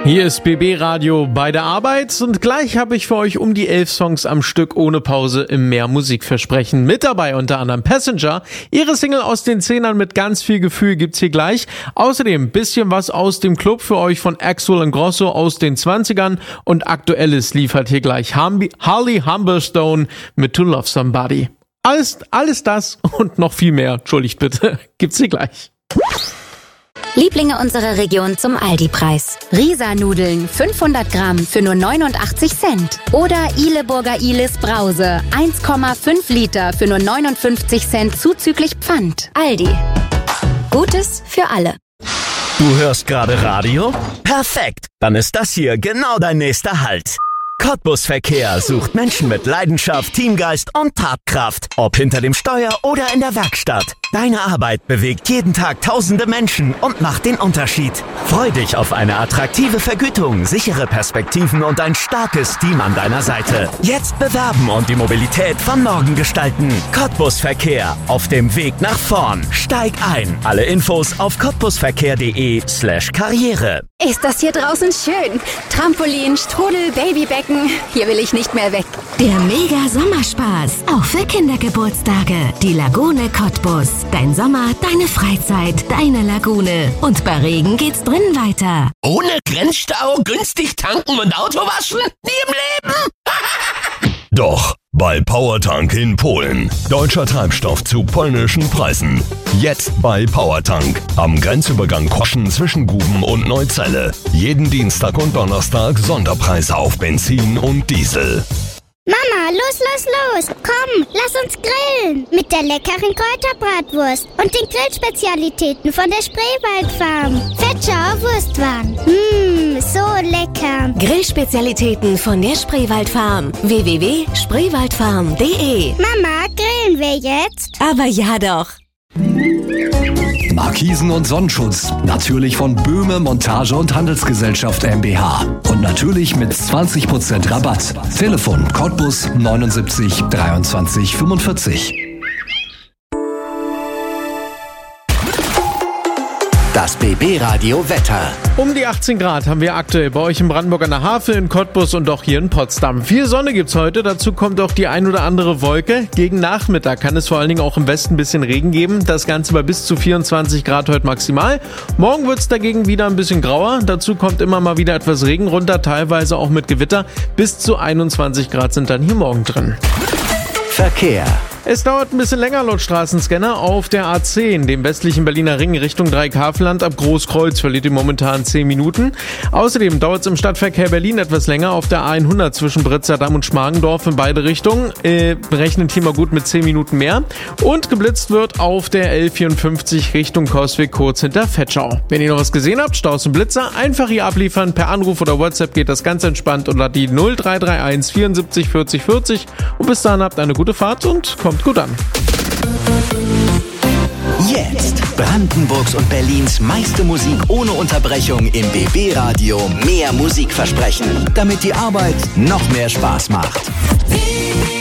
Hier ist BB Radio bei der Arbeit und gleich habe ich für euch um die 11 Songs am Stück ohne Pause im Mehr Musikversprechen. Mit dabei unter anderem Passenger, ihre Single aus den 10ern mit ganz viel Gefühl gibt's hier gleich. Außerdem ein bisschen was aus dem Club für euch von Axwell und Grosso aus den 20ern und Aktuelles liefert hier gleich Harley Humberstone mit To Love Somebody. Alles das und noch viel mehr, entschuldigt bitte, gibt's hier gleich. Lieblinge unserer Region zum Aldi-Preis. Risa-Nudeln 500 Gramm für nur 89 Cent. Oder Ihleburger Ihles Brause 1,5 Liter für nur 59 Cent zuzüglich Pfand. Aldi. Gutes für alle. Du hörst gerade Radio? Perfekt! Dann ist das hier genau dein nächster Halt. Cottbus Verkehr sucht Menschen mit Leidenschaft, Teamgeist und Tatkraft. Ob hinter dem Steuer oder in der Werkstatt. Deine Arbeit bewegt jeden Tag tausende Menschen und macht den Unterschied. Freu dich auf eine attraktive Vergütung, sichere Perspektiven und ein starkes Team an deiner Seite. Jetzt bewerben und die Mobilität von morgen gestalten. Cottbus Verkehr. Auf dem Weg nach vorn. Steig ein. Alle Infos auf cottbusverkehr.de/Karriere. Ist das hier draußen schön? Trampolin, Strudel, Babybecken. Hier will ich nicht mehr weg. Der Mega-Sommerspaß. Auch für Kindergeburtstage. Die Lagune Cottbus. Dein Sommer, deine Freizeit, deine Lagune. Und bei Regen geht's drinnen weiter. Ohne Grenzstau, günstig tanken und Auto waschen? Nie im Leben! Doch, bei Powertank in Polen. Deutscher Treibstoff zu polnischen Preisen. Jetzt bei Powertank. Am Grenzübergang Koschen zwischen Guben und Neuzelle. Jeden Dienstag und Donnerstag Sonderpreise auf Benzin und Diesel. Mama, los! Komm, lass uns grillen. Mit der leckeren Kräuterbratwurst und den Grillspezialitäten von der Spreewaldfarm. Fetschauer Wurstwaren. So lecker. Grillspezialitäten von der Spreewaldfarm. www.spreewaldfarm.de. Mama, grillen wir jetzt? Aber ja doch. Markisen und Sonnenschutz. Natürlich von Böhme Montage und Handelsgesellschaft MBH. Und natürlich mit 20% Rabatt. Telefon Cottbus 79 23 45. Das BB Radio Wetter. Um die 18 Grad haben wir aktuell bei euch in Brandenburg an der Havel, in Cottbus und auch hier in Potsdam. Viel Sonne gibt's heute, dazu kommt auch die ein oder andere Wolke. Gegen Nachmittag kann es vor allen Dingen auch im Westen ein bisschen Regen geben. Das Ganze bei bis zu 24 Grad heute maximal. Morgen wird's dagegen wieder ein bisschen grauer. Dazu kommt immer mal wieder etwas Regen runter, teilweise auch mit Gewitter. Bis zu 21 Grad sind dann hier morgen drin. Verkehr. Es dauert ein bisschen länger laut Straßenscanner auf der A10, dem westlichen Berliner Ring Richtung Dreieckhavelland. Ab Großkreuz verliert ihr momentan 10 Minuten. Außerdem dauert es im Stadtverkehr Berlin etwas länger auf der A100 zwischen Britzerdamm und Schmargendorf in beide Richtungen. Berechnet hier mal gut mit 10 Minuten mehr. Und geblitzt wird auf der L54 Richtung Coswig kurz hinter Fetschau. Wenn ihr noch was gesehen habt, Staus und Blitzer, einfach hier abliefern. Per Anruf oder WhatsApp geht das ganz entspannt unter die 0331 74 40 40. Und bis dahin habt eine gute Fahrt und kommt gut an. Jetzt Brandenburgs und Berlins meiste Musik ohne Unterbrechung im BB Radio. Mehr Musikversprechen, damit die Arbeit noch mehr Spaß macht.